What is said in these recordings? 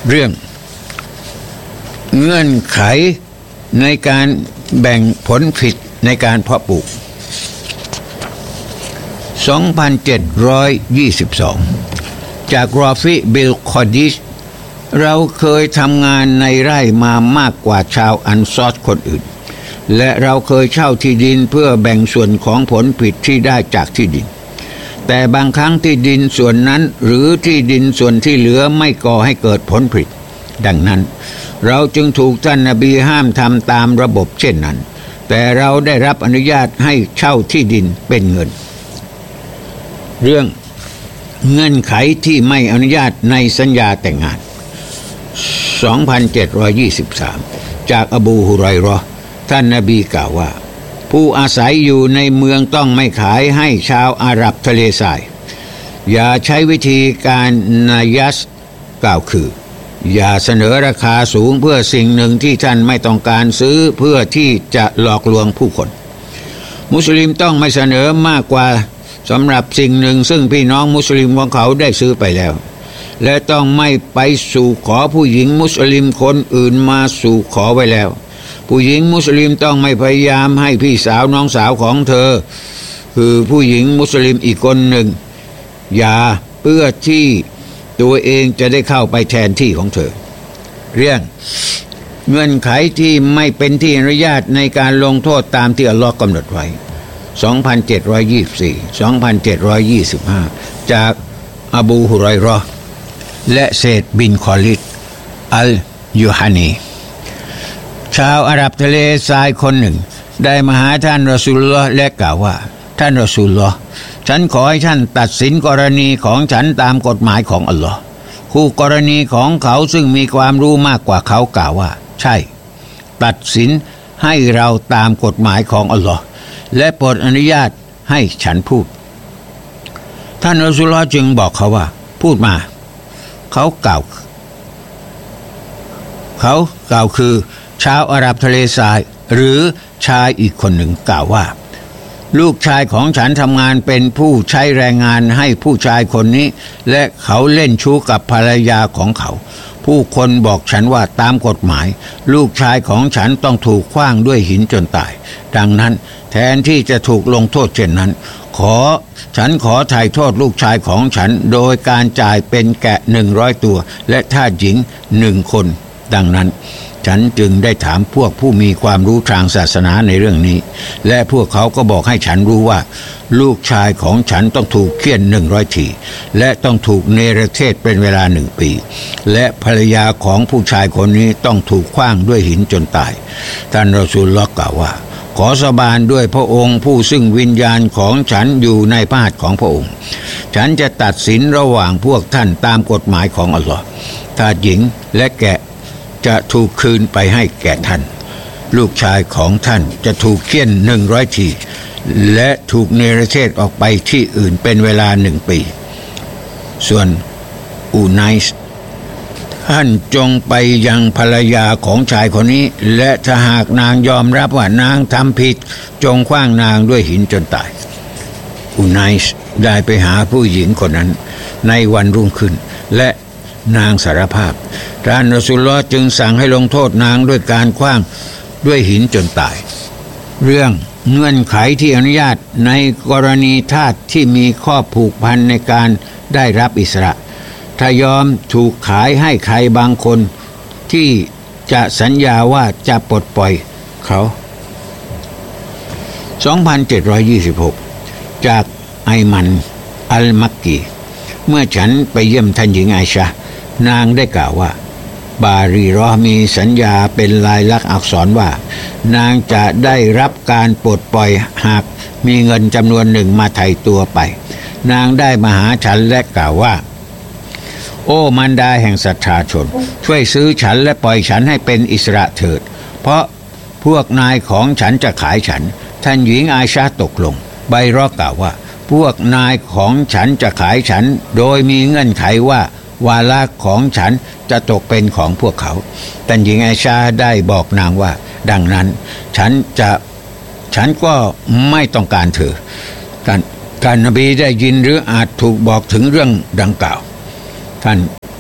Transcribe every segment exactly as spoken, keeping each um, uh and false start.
เรื่องเงื่อนไขในการแบ่งผลผลิตในการเพาะปลูก สองพันเจ็ดร้อยยี่สิบสอง จากรอฟิบิลคอดิชเราเคยทำงานในไร่มามากกว่าชาวอันซอรคนอื่นและเราเคยเช่าที่ดินเพื่อแบ่งส่วนของผลผลิตที่ได้จากที่ดินแต่บางครั้งที่ดินส่วนนั้นหรือที่ดินส่วนที่เหลือไม่ก่อให้เกิดผลผลิตดังนั้นเราจึงถูกท่านนบีห้ามทำตามระบบเช่นนั้นแต่เราได้รับอนุญาตให้เช่าที่ดินเป็นเงินเรื่องเงื่อนไขที่ไม่อนุญาตในสัญญาแต่งงาน สองพันเจ็ดร้อยยี่สิบสาม จากอบูฮุรอยเราะห์ท่านนบีกล่าวว่าผู้อาศัยอยู่ในเมืองต้องไม่ขายให้ชาวอาหรับทะเลทรายอย่าใช้วิธีการนายัสกล่าวคืออย่าเสนอราคาสูงเพื่อสิ่งหนึ่งที่ท่านไม่ต้องการซื้อเพื่อที่จะหลอกลวงผู้คนมุสลิมต้องไม่เสนอมากกว่าสำหรับสิ่งหนึ่งซึ่งพี่น้องมุสลิมของเขาได้ซื้อไปแล้วและต้องไม่ไปสู่ขอผู้หญิงมุสลิมคนอื่นมาสู่ขอไว้แล้วผู้หญิงมุสลิมต้องไม่พยายามให้พี่สาวน้องสาวของเธอคือผู้หญิงมุสลิมอีกคนหนึ่งอย่าเพื่อที่ตัวเองจะได้เข้าไปแทนที่ของเธอเรื่องเงื่อนไขที่ไม่เป็นที่อนุญาตในการลงโทษตามที่อัลลอฮ์กำหนดไว้ สองพันเจ็ดร้อยยี่สิบสี่ สองพันเจ็ดร้อยยี่สิบห้า จากอบูฮุรอยเราะห์และเซดบินคอลิดอัลยูฮานีชาวอาหรับทะเลทรายคนหนึ่งได้มาหาท่านรอซูลุลลอฮ์และกล่าวว่าท่านรอซูลุลลอฮ์ฉันขอให้ท่านตัดสินกรณีของฉันตามกฎหมายของอัลลอฮ์คู่กรณีของเขาซึ่งมีความรู้มากกว่าเขากล่าวว่าใช่ตัดสินให้เราตามกฎหมายของอัลลอฮ์และโปรดอนุญาตให้ฉันพูดท่านรอซูลุลลอฮ์จึงบอกเขาว่าพูดมาเขากล่าวเขากล่าวคือชาวอาหรับทะเลทรายหรือชายอีกคนหนึ่งกล่าวว่าลูกชายของฉันทำงานเป็นผู้ใช้แรงงานให้ผู้ชายคนนี้และเขาเล่นชู้กับภรรยาของเขาผู้คนบอกฉันว่าตามกฎหมายลูกชายของฉันต้องถูกขว้างด้วยหินจนตายดังนั้นแทนที่จะถูกลงโทษเช่นนั้นขอฉันขอไถ่โทษลูกชายของฉันโดยการจ่ายเป็นแกะหนึ่งร้อยตัวและทาสหญิงหนึ่งคนดังนั้นฉันจึงได้ถามพวกผู้มีความรู้ทางศาสนาในเรื่องนี้และพวกเขาก็บอกให้ฉันรู้ว่าลูกชายของฉันต้องถูกเฆี่ยนหนึ่งร้อยทีและต้องถูกเนรเทศเป็นเวลาหนึ่งปีและภรรยาของผู้ชายคนนี้ต้องถูกขว้างด้วยหินจนตายท่านรอซูลุลลอฮ์กล่าวว่าขอสาบานด้วยพระองค์ผู้ซึ่งวิญญาณของฉันอยู่ในพระหัตถ์ของพระองค์ฉันจะตัดสินระหว่างพวกท่านตามกฎหมายของอัลลอฮ์ทาสหญิงและแกะจะถูกคืนไปให้แก่ท่านลูกชายของท่านจะถูกเฆี่ยนหนึ่งร้อยทีและถูกเนรเทศออกไปที่อื่นเป็นเวลาหนึ่งปีส่วนอูไนส์ท่านจงไปยังภรรยาของชายคนนี้และถ้าหากนางยอมรับว่านางทำผิดจงขว้างนางด้วยหินจนตายอูไนส์ได้ไปหาผู้หญิงคนนั้นในวันรุ่งขึ้นและนางสารภาพท่านรอซูลุลลอฮ์จึงสั่งให้ลงโทษนางด้วยการขว้างด้วยหินจนตายเรื่องเงื่อนไขที่อนุญาตในกรณีทาสที่มีข้อผูกพันในการได้รับอิสระถ้ายอมถูกขายให้ใครบางคนที่จะสัญญาว่าจะปลดปล่อยเขา สองพันเจ็ดร้อยยี่สิบหก จากไอมันอัลมักกีเมื่อฉันไปเยี่ยมท่านหญิงไอชะนางได้กล่าวว่าบารีเราะห์มีสัญญาเป็นลายลักษณ์อักษรว่านางจะได้รับการปลดปล่อยหากมีเงินจำนวนหนึ่งมาไถ่ตัวไปนางได้มาหาฉันและกล่าวว่าโอ้มารดาแห่งศรัทธาชนช่วยซื้อฉันและปล่อยฉันให้เป็นอิสระเถิดเพราะพวกนายของฉันจะขายฉันท่านหญิงอาชาตกลงไบรอกล่าวว่าพวกนายของฉันจะขายฉันโดยมีเงื่อนไขว่าวาระของฉันจะตกเป็นของพวกเขาท่านหญิงอาชาได้บอกนางว่าดังนั้นฉันจะฉันก็ไม่ต้องการเธอท่านท่านนบีได้ยินหรืออาจถูกบอกถึงเรื่องดังกล่าวท่าน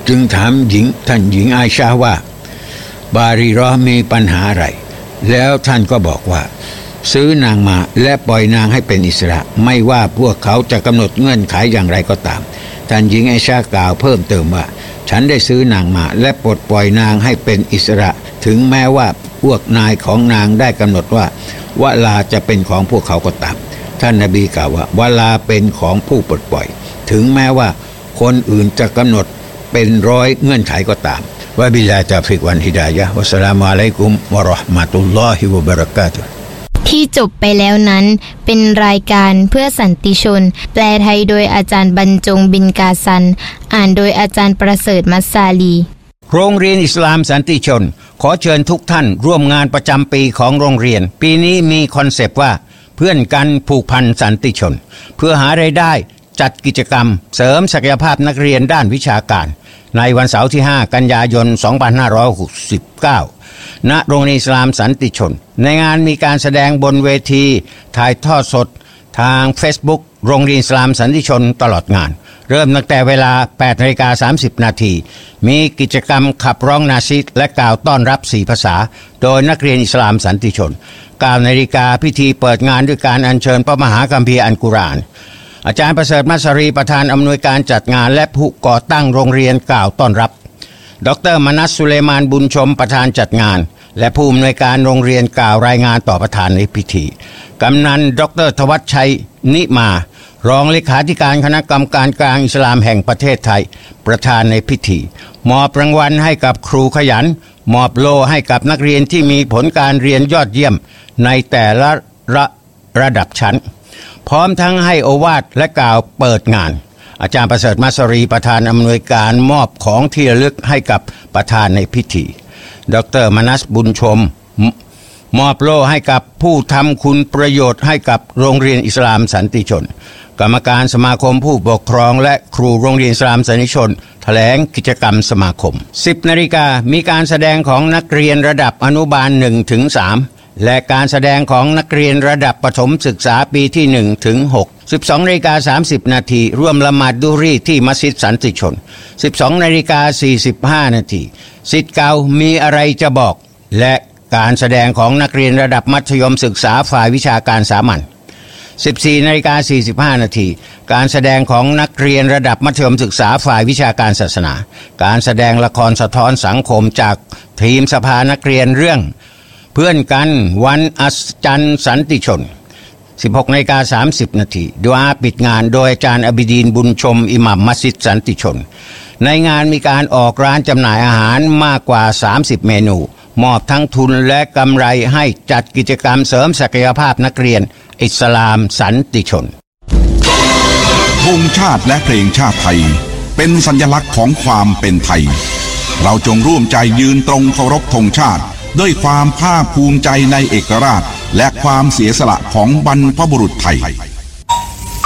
จึงถามหญิงท่านหญิงอาอิชาว่าบารีรอมีปัญหาอะไรแล้วท่านก็บอกว่าซื้อนางมาและปล่อยนางให้เป็นอิสระไม่ว่าพวกเขาจะกำหนดเงื่อนไขอย่างไรก็ตามท่านหญิงอาอิชากล่าวเพิ่มเติมว่าฉันได้ซื้อนางมาและปลดปล่อยนางให้เป็นอิสระถึงแม้ว่าพวกนายของนางได้กำหนดว่าวลาจะเป็นของพวกเขาก็ตามท่านนบีกล่าวว่าวลาเป็นของผู้ปลดปล่อยถึงแม้ว่าคนอื่นจะกำหนดเป็นร้อยเงื่อนไขก็ตามวะบิลลาฮิตอฟิกวันฮิดายะฮ์วัสสลามุอะลัยกุมวะเราะห์มะตุลลอฮิวะบะเราะกาตุฮ์ที่จบไปแล้วนั้นเป็นรายการเพื่อสันติชนแปลไทยโดยอาจารย์บรรจงบินกาซันอ่านโดยอาจารย์ประเสริฐมัสซาลีโรงเรียนอิสลามสันติชนขอเชิญทุกท่านร่วมงานประจำปีของโรงเรียนปีนี้มีคอนเซปต์ว่าเพื่อนกันผูกพันสันติชนเพื่อหารายได้จัดกิจกรรมเสริมศักยภาพนักเรียนด้านวิชาการในวันเสาร์ที่ห้ากันยายนสองพันห้าร้อยหกสิบเก้าณโรงเรียนอิสลามสันติชนในงานมีการแสดงบนเวทีถ่ายทอดสดทาง Facebook โรงเรียนอิสลามสันติชนตลอดงานเริ่มตั้งแต่เวลา แปดนาฬิกาสามสิบนาทีมีกิจกรรมขับร้องนาซีดและกล่าวต้อนรับสี่ภาษาโดยนักเรียนอิสลามสันติชน เก้านาฬิกาพิธีเปิดงานด้วยการอัญเชิญพระมหาคัมภีร์อัลกุรอานอาจารย์ประเสริฐมัสรีประธานอำนวยการจัดงานและผู้ก่อตั้งโรงเรียนกล่าวต้อนรับดร.มนัสสุเลมานบุญชมประธานจัดงานและผู้อำนวยการโรงเรียนกล่าวรายงานต่อประธานในพิธีกำนันดร.ทวัชชัยนิมารองเลขาธิการคณะกรรมการกลางอิสลามแห่งประเทศไทยประธานในพิธีมอบรางวัลให้กับครูขยันมอบโล่ให้กับนักเรียนที่มีผลการเรียนยอดเยี่ยมในแต่ละระระดับชั้นพร้อมทั้งให้โอวาทและกล่าวเปิดงานอาจารย์ประเสริฐมัสรีประธานอำนวยการมอบของที่ระลึกให้กับประธานในพิธีดร.มนัสบุญชมมอบโล่ให้กับผู้ทำคุณประโยชน์ให้กับโรงเรียนอิสลามสันติชนกรรมการสมาคมผู้ปกครองและครูโรงเรียนอิสลามสันติชนแถลงกิจกรรมสมาคม สิบนาฬิกามีการแสดงของนักเรียนระดับอนุบาล หนึ่งถึงสาม และการแสดงของนักเรียนระดับประถมศึกษาปีที่ หนึ่งถึงหก สิบสองนาฬิกาสามสิบนาทีร่วมละหมาดดุรีที่มัสยิดสันติชน สิบสองนาฬิกาสี่สิบห้านาทีศิษย์เก่ามีอะไรจะบอกและการแสดงของนักเรียนระดับมัธยมศึกษาฝ่ายวิชาการสามัญ สิบสี่นาฬิกาสี่สิบห้านาทีการแสดงของนักเรียนระดับมัธยมศึกษาฝ่ายวิชาการศาสนาการแสดงละครสะท้อนสังคมจากทีมสภานักเรียนเรื่องเพื่อนกันวันอัศจรรย์สันติชน สิบหกนาฬิกาสามสิบนาทีดุอาปิดงานโดยอาจารย์อบิดีนบุญชมอิหมัมมัสยิดสันติชนในงานมีการออกร้านจำหน่ายอาหารมากกว่าสามสิบเมนูมอบทั้งทุนและกำไรให้จัดกิจกรรมเสริมศักยภาพนักเรียนอิสลามสันติชนธงชาติและเพลงชาติไทยเป็นสัญลักษณ์ของความเป็นไทยเราจงร่วมใจยืนตรงเคารพธงชาติด้วยความภาคภูมิใจในเอกราชและความเสียสละของบรรพบุรุษไทย